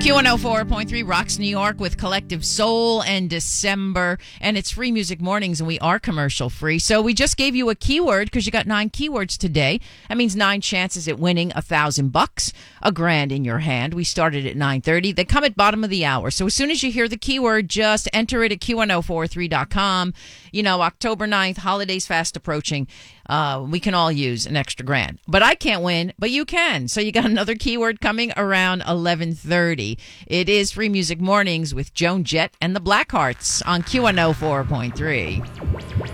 Q104.3 rocks New York with Collective Soul and December. And it's Free Music Mornings, and we are commercial free. So we just gave you a keyword because you got 9 keywords today. That means 9 chances at winning $1,000, $1,000 in your hand. We started at 9:30. They come at bottom of the hour. So as soon as you hear the keyword, just enter it at Q1043.com. You know, October 9th, holidays fast approaching. We can all use an extra $1,000. But I can't win, but you can. So you got another keyword coming around 11:30. It is Free Music Mornings with Joan Jett and the Blackhearts on Q104.3.